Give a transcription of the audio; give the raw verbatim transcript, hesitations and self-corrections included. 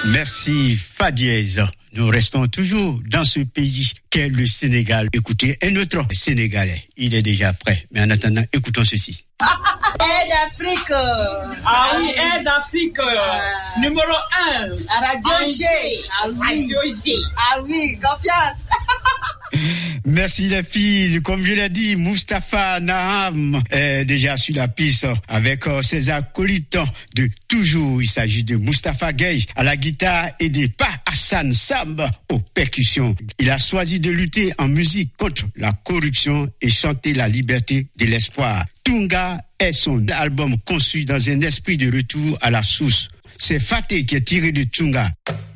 Merci Fa dièse. Nous restons toujours dans ce pays qu'est le Sénégal. Écoutez, un autre Sénégalais, il est déjà prêt. Mais en attendant, écoutons ceci. Air d'Afrique. Ah oui, Air d'Afrique. Ah. Numéro un. Radio G. Ah oui. Radio G. Ah oui, confiance. Merci les filles. Comme je l'ai dit, Mustapha Naham est déjà sur la piste avec ses acolytes de toujours. Il s'agit de Mustapha Gueye à la guitare et de Pa Hassan Samb aux percussions. Il a choisi de lutter en musique contre la corruption et chanter la liberté de l'espoir. Tunga est son album conçu dans un esprit de retour à la source. C'est Faté qui est tiré de Tunga.